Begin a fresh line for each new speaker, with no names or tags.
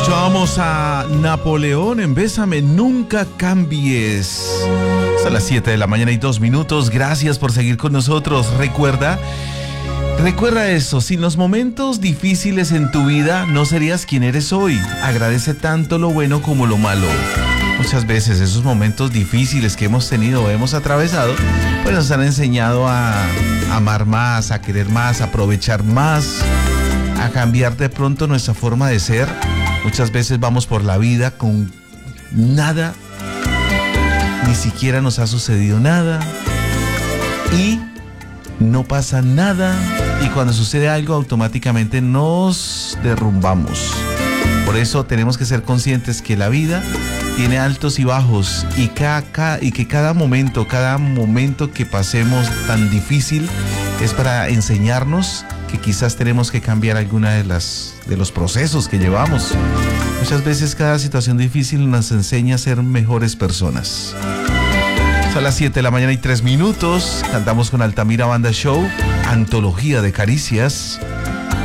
Escuchábamos a Napoleón en Bésame, nunca cambies. Es a las 7 de la mañana y 2 minutos. Gracias por seguir con nosotros. Recuerda eso, sin los momentos difíciles en tu vida no serías quien eres hoy. Agradece tanto lo bueno como lo malo. Muchas veces esos momentos difíciles que hemos tenido o hemos atravesado, pues nos han enseñado a amar más, a querer más, a aprovechar más, a cambiar de pronto nuestra forma de ser. Muchas veces vamos por la vida con nada, ni siquiera nos ha sucedido nada y no pasa nada, y cuando sucede algo automáticamente nos derrumbamos. Por eso tenemos que ser conscientes que la vida tiene altos y bajos y que cada momento que pasemos tan difícil es para enseñarnos que quizás tenemos que cambiar alguna de los procesos que llevamos. Muchas veces cada situación difícil nos enseña a ser mejores personas. A las 7 de la mañana y 3 minutos, cantamos con Altamira Banda Show, Antología de Caricias.